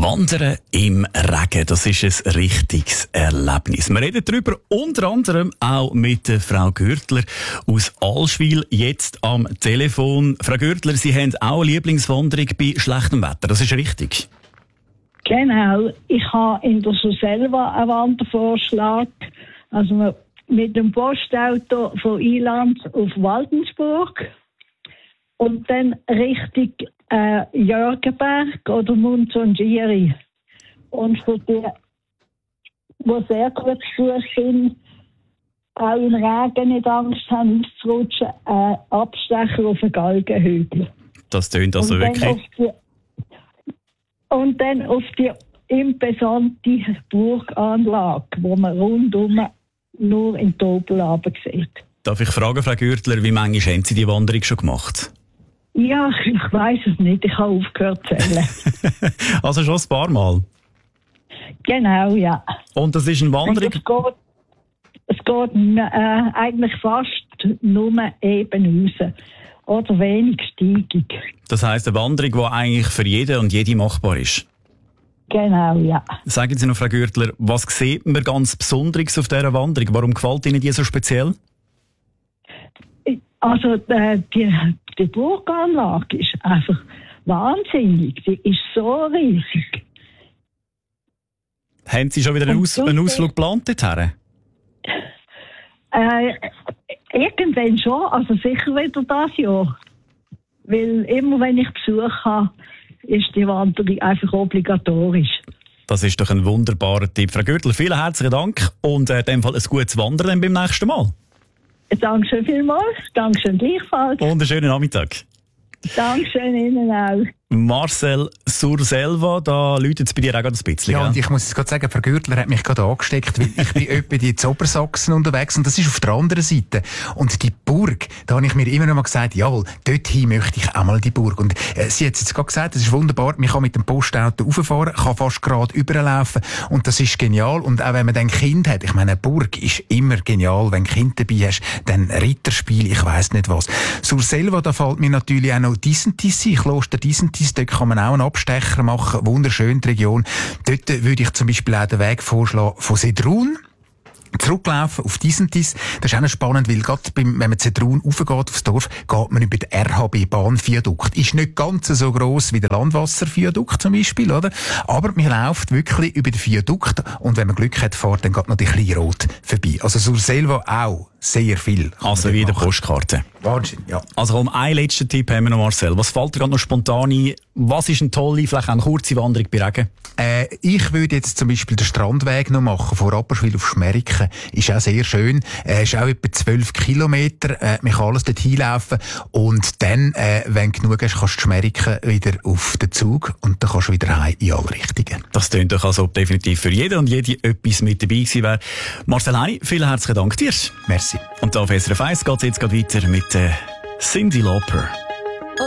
Wandern im Regen, das ist ein richtiges Erlebnis. Wir reden darüber unter anderem auch mit der Frau Gürtler aus Allschwil, jetzt am Telefon. Frau Gürtler, Sie haben auch eine Lieblingswanderung bei schlechtem Wetter, das ist richtig? Genau, ich habe in der selber einen Wandervorschlag, also mit dem Postauto von Ilanz auf Waldensburg und dann Richtung Jörgenberg oder Munzongieri. Und für die, die sehr gut gesucht sind, auch im Regen nicht Angst haben, auszurutschen, Abstecher auf den Galgenhügel. Das tönt also wirklich. Und dann auf die imposante Burganlage, wo man rundum nur in die Obel sieht. Darf ich fragen, Frau Gürtler, wie manchmal haben Sie die Wanderung schon gemacht? Ja, ich weiss es nicht. Ich habe aufgehört zu zählen. Also schon ein paar Mal? Genau, ja. Und das ist eine Wanderung? Es geht eigentlich fast nur eben raus. Oder wenig steigig. Das heisst, eine Wanderung, die eigentlich für jeden und jede machbar ist? Genau, ja. Sagen Sie noch, Frau Gürtler, was sieht man ganz Besonderes auf dieser Wanderung? Warum gefällt Ihnen die so speziell? Also die Burganlage ist einfach wahnsinnig. Die ist so riesig. Haben Sie schon wieder einen Ausflug geplant dorthin? Irgendwann schon, also sicher wieder das Jahr. Weil immer wenn ich Besuch habe, ist die Wanderung einfach obligatorisch. Das ist doch ein wunderbarer Tipp. Frau Gürtler, vielen herzlichen Dank und in dem Fall ein gutes Wandern beim nächsten Mal. Dankeschön vielmals, Dankeschön gleichfalls. Und einen schönen Nachmittag. Dankeschön Ihnen auch. Marcel Surselva, da läutet es bei dir auch gerade ein bisschen. Ja, und ich muss jetzt gerade sagen, Frau Gürtler hat mich gerade angesteckt, weil ich bin etwa in Obersachsen unterwegs und das ist auf der anderen Seite. Und die Burg, da habe ich mir immer noch mal gesagt, jawohl, dorthin möchte ich auch mal die Burg. Und sie hat jetzt gerade gesagt, das ist wunderbar, man kann mit dem Postauto rauffahren, kann fast gerade überlaufen und das ist genial. Und auch wenn man dann Kind hat, ich meine, eine Burg ist immer genial, wenn du Kind dabei hast, dann Ritterspiel, ich weiss nicht was. Surselva, da fällt mir natürlich auch noch Disentissi, Kloster Disentis, dort kann man auch einen Abstecher machen, wunderschön die Region. Dort würde ich zum Beispiel auch den Weg vorschlagen von Sedrun. Zurücklaufen auf Disentis. Das ist auch noch spannend, weil gerade wenn man Sedrun raufgeht aufs Dorf, geht man über den RHB-Bahnviadukt. Ist nicht ganz so gross wie der Landwasserviadukt zum Beispiel, oder? Aber man läuft wirklich über den Viadukt und wenn man Glück hat, fährt dann geht noch die Kleinrot vorbei. Also Surselva auch sehr viel. Also wie der Postkarte. Wahnsinn, ja. Also um einen letzten Tipp haben wir noch, Marcel. Was fällt dir gerade noch spontan ein? Was ist eine tolle, vielleicht auch eine kurze Wanderung bei Regen? Ich würde jetzt zum Beispiel den Strandweg noch machen, von Rapperswil auf Schmeriken. Ist auch sehr schön. Ist auch etwa 12 Kilometer. Man kann alles dort hinlaufen. Und dann, wenn du genug hast, kannst du Schmeriken wieder auf den Zug und dann kannst du wieder heim in alle Richtungen. Das klingt doch also definitiv für jeden und jede etwas mit dabei gewesen wäre. Marcel Heini, vielen herzlichen Dank dir. Merci. Und auf SRF 1 geht es jetzt gerade weiter mit Cyndi Lauper.